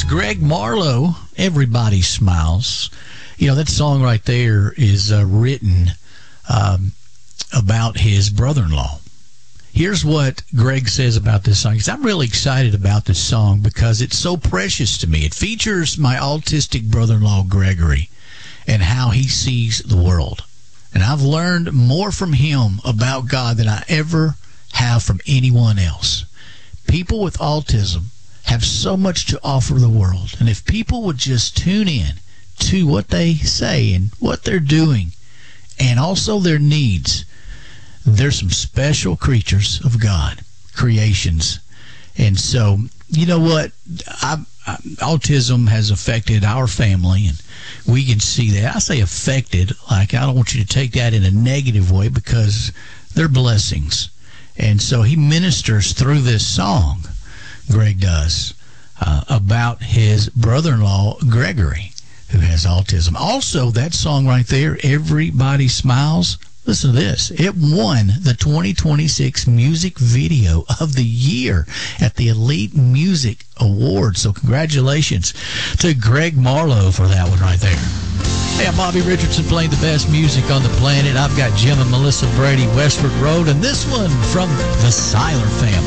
Greg Marlowe, Everybody Smiles. You know, that song right there is written about his brother-in-law. Here's what Greg says about this song. I'm really excited about this song because it's so precious to me. It features my autistic brother-in-law, Gregory, and how he sees the world. And I've learned more from him about God than I ever have from anyone else. People with autism have so much to offer the world. And if people would just tune in to what they say and what they're doing and also their needs, they're some special creatures of God, creations. And so, you know what? Autism has affected our family, and we can see that. I say affected, like I don't want you to take that in a negative way because they're blessings. And so he ministers through this song, Greg does, about his brother-in-law, Gregory, who has autism. Also, that song right there, Everybody Smiles, listen to this. It won the 2026 Music Video of the Year at the Elite Music Awards. So congratulations to Greg Marlowe for that one right there. Hey, I'm Bobby Richardson playing the best music on the planet. I've got Jim and Melissa Brady, Westford Road, and this one from the Seiler family.